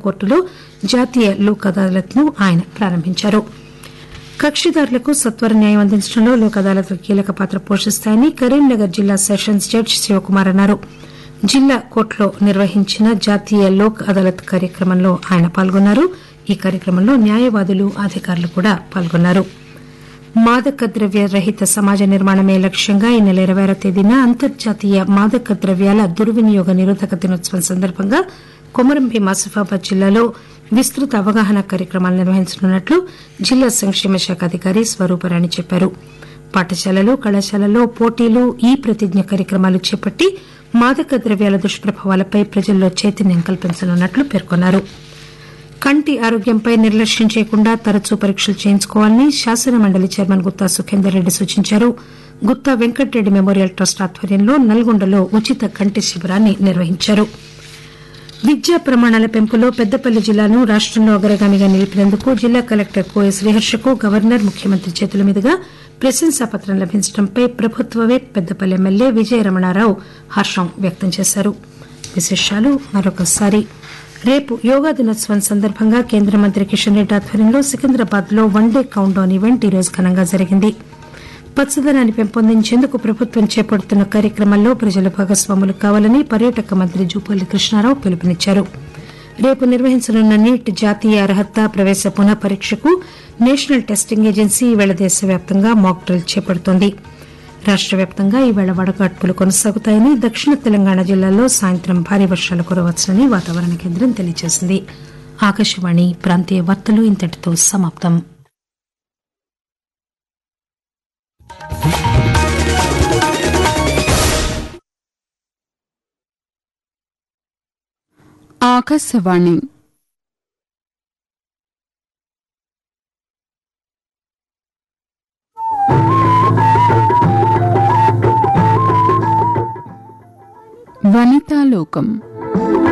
కోర్టులో జాతీయ లోక్ అదాలత్ ను ఆయన ప్రారంభించారు. కక్షిదారులకు సత్వర న్యాయం అందించడంలో లోక్ అదాలత్లు కీలక పాత్ర పోషిస్తాయని కరీంనగర్ జిల్లా సెషన్స్ జడ్జి శివకుమార్ అన్నారు. జిల్లా కోర్టులో నిర్వహించిన జాతీయ లోక్ అదాలత్ కార్యక్రమంలో ఆయన పాల్గొన్నారు. ఈ కార్యక్రమంలో న్యాయవాదులు, అధికారులు కూడా పాల్గొన్నారు. మాదక ద్రవ్య రహిత సమాజ నిర్మాణమే లక్ష్యంగా ఈ నెల 26వ తేదీన అంతర్జాతీయ మాదక ద్రవ్యాల దుర్వినియోగ నిరోధక దినోత్సవం సందర్భంగా కొమరంభీం ఆసిఫాబాద్ జిల్లాలో విస్తృత అవగాహన కార్యక్రమాలు నిర్వహించనున్నట్లు జిల్లా సంక్షేమ శాఖ అధికారి స్వరూపరాణి చెప్పారు. పాఠశాలలు, కళాశాలల్లో పోటీలు, ఈ ప్రతిజ్ఞ కార్యక్రమాలు చేపట్టి మాదక ద్రవ్యాల దుష్ప్రభావాలపై ప్రజల్లో చైతన్యం కల్పించనున్నట్లు పేర్కొన్నారు. కంటి ఆరోగ్యంపై నిర్లక్ష్యం చేయకుండా తరచూ పరీక్షలు చేయించుకోవాలని శాసన మండలి చైర్మన్ గుత్తా సుఖేందర్ రెడ్డి సూచించారు. గుత్తా వెంకటరెడ్డి మెమోరియల్ ట్రస్ట్ ఆధ్వర్యంలో నల్గొండలో ఉచిత కంటి శిబిరాన్ని నిర్వహించారు. విద్యా ప్రమాణాల పెంపులో పెద్దపల్లి జిల్లాను రాష్టంలో అగ్రగామిగా నిలిపినందుకు జిల్లా కలెక్టర్ కోయ శ్రీహర్షకు గవర్నర్, ముఖ్యమంత్రి చేతుల మీదుగా ప్రశంసాపత్రం లభించడంపై ప్రభుత్వ విప్, పెద్దపల్లి ఎమ్మెల్యే విజయ రమణారావు హర్షం వ్యక్తం చేశారు. విశేషాలు మరొకసారి. రేపు యోగా దినోత్సవం సందర్భంగా కేంద్ర మంత్రి కిషన్ రెడ్డి ఆధ్వర్యంలో సికింద్రాబాద్ లో వన్డే కౌంట్ డౌన్ ఈవెంట్ ఈరోజు ఘనంగా జరిగింది. పచ్చదనాన్ని పెంపొందించేందుకు ప్రభుత్వం చేపడుతున్న కార్యక్రమాల్లో ప్రజలు భాగస్వాములు కావాలని పర్యాటక మంత్రి జూపల్లి కృష్ణారావు పిలుపునిచ్చారు. రేపు నిర్వహించనున్న నీట్ జాతీయ అర్హత ప్రవేశ పునః పరీక్షకు నేషనల్ టెస్టింగ్ ఏజెన్సీ ఈవేళ దేశవ్యాప్తంగా మాక్ డ్రిల్ చేపడుతోంది. రాష్ట వ్యాప్తంగా ఈవేళ వడగాడ్పులు కొనసాగుతాయని, దక్షిణ తెలంగాణ జిల్లాల్లో సాయంత్రం భారీ వర్షాలు కురవచ్చని వాతావరణ కేంద్రం తెలియజేసింది. ఆకాశవాణి ప్రాంతీయ వార్తలు ఇంతటితో సమాప్తం. ఆకాశవాణి వనితాలోకం.